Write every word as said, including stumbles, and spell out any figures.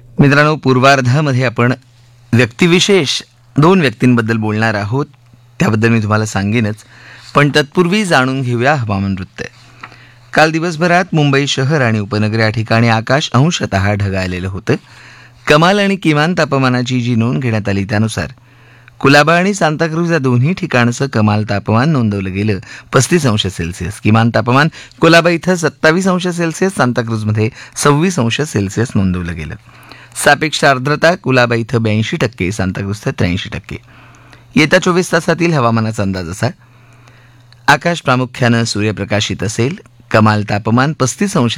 मित्रांनो, पूर्वार्धामध्ये आपण व्यक्तिविशेष दोन व्यक्तींबद्दल बोलणार आहोत. त्याबद्दल मी तुम्हाला सांगेनच, पण तत्पूर्वी जाणून घेऊया हवामान वृत्त. काल दिवसभरात मुंबई शहर आणि उपनगर या ठिकाणी आकाश अंशतः ढगाळलेलं होतं. कमाल आणि किमान तापमानाची जी नोंद घेण्यात आली त्यानुसार कुलाबा आणि सांताक्रूज या दोन्ही ठिकाणचं कमाल तापमान नोंदवलं गेलं पस्तीस अंश सेल्सिअस. किमान तापमान कुलाबा इथं सत्तावीस अंश सेल्सिअस, सांताक्रूजमध्ये सव्वीस अंश सेल्सिअस नोंदवलं गेलं. सापेक्ष आर्द्रता कुलाबा इथं ब्याऐंशी टक्के, सांताक्रूज त्र्याऐंशी टक्के. येत्या चोवीस तासातील हवामानाचा अंदाज असा: आकाश प्रामुख्यानं सूर्यप्रकाशित असेल. कमाल तापमान पस्तीस अंश